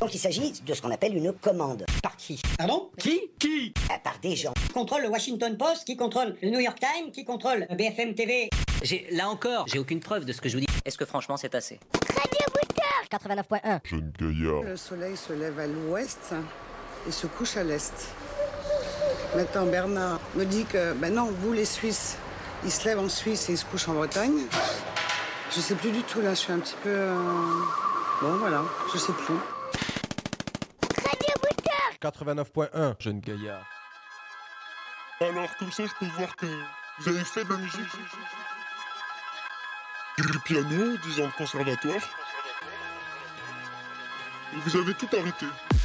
Donc il s'agit de ce qu'on appelle une commande. Par qui? Pardon? Qui? Par des gens. Qui contrôle le Washington Post, qui contrôle le New York Times, qui contrôle BFM TV. Là encore, j'ai aucune preuve de ce que je vous dis. Est-ce que franchement c'est assez? Radio Booster 89.1. Jeune gaillard. Le soleil se lève à l'ouest et se couche à l'est. Maintenant, Bernard me dit que, ben non, vous les Suisses, ils se lèvent en Suisse et ils se couchent en Bretagne. Je sais plus du tout, là, je suis un petit peu... Bon, voilà, je sais plus. Radio Booster 89.1. Jeune gaillard. Alors, comme ça, je peux voir que vous avez fait de la musique. Du piano, 10 ans de conservatoire. Et vous avez tout arrêté.